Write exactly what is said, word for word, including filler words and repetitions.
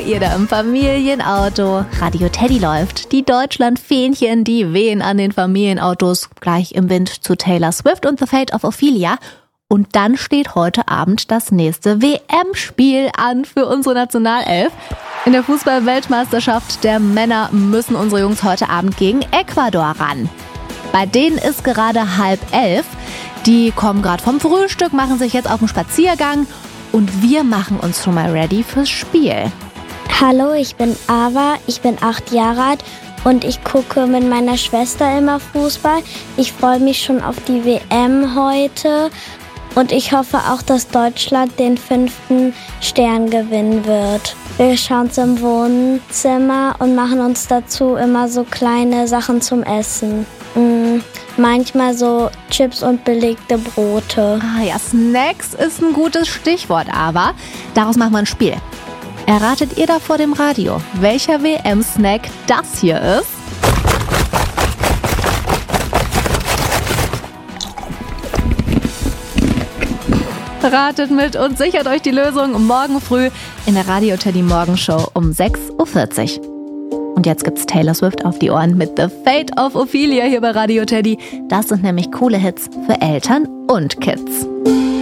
ihr da im Familienauto. Radio Teddy läuft. Die Deutschland-Fähnchen, die wehen an den Familienautos gleich im Wind zu Taylor Swift und The Fate of Ophelia. Und dann steht heute Abend das nächste W M-Spiel an für unsere Nationalelf. In der Fußball-Weltmeisterschaft der Männer müssen unsere Jungs heute Abend gegen Ecuador ran. Bei denen ist gerade halb elf. Die kommen gerade vom Frühstück, machen sich jetzt auf den Spaziergang und wir machen uns schon mal ready fürs Spiel. Hallo, ich bin Ava, ich bin acht Jahre alt und ich gucke mit meiner Schwester immer Fußball. Ich freue mich schon auf die W M heute und ich hoffe auch, dass Deutschland den fünften Stern gewinnen wird. Wir schauen es im Wohnzimmer und machen uns dazu immer so kleine Sachen zum Essen. Mm, manchmal so Chips und belegte Brote. Ah ja, Snacks ist ein gutes Stichwort, aber daraus machen wir ein Spiel. Erratet ihr da vor dem Radio, welcher W M-Snack das hier ist? Ratet mit und sichert euch die Lösung morgen früh in der Radio Teddy Morgenshow um sechs Uhr vierzig. Und jetzt gibt's Taylor Swift auf die Ohren mit The Fate of Ophelia hier bei Radio Teddy. Das sind nämlich coole Hits für Eltern und Kids.